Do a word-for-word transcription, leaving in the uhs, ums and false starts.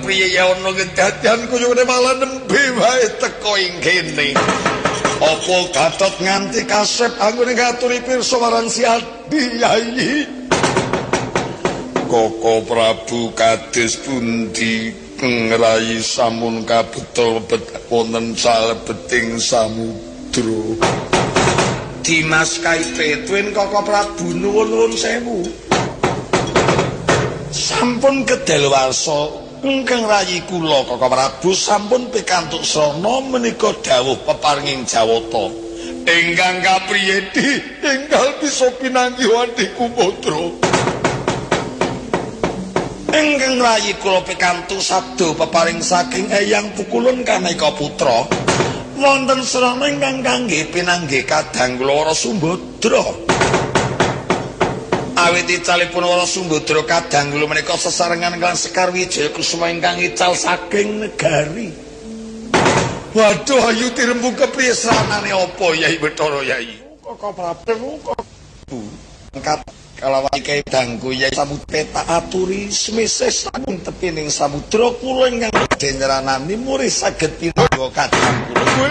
kepriye ya ana kedadian kaya malah nembe wae teko ing kene. Apa Gatot nganti kasep anggone ngaturi pirsa marang si Adi Yayi. Koko Prabu kados pundi ngerayi samun kabetul wonten salebeting samudra. Dimas Kaipetwin Koko Prabu nuwun-nuwun sewu. Sampun kedaluwarsa ingkang rayi kula Koko Prabu sampun pikantuk srana menika dawuh peparinging Jawata. Ingkang kapriyedi enggal bisa pinanggih Adiku Putra. Ingkang rayi kula pikantuk sabda peparing saking Eyang Pukulun Kaneka Putra. Wonten srana ingkang kangge pinanggih kadang kula Rasumbadra. Awit icalipun Rasumbadra kadang kula menika sesarengan kaliyan Sekar Wijaya Kusuma ingkang ical saking negari. Waduh ayu tirembu kepriye sranane apa Yai Bathara Yai? Koko Prabu kok angkat kalawan iki dangku Yai Samudra aturi semeses saking tepining samudra kula ingkang deneranani murid saged pinangga kadang kula.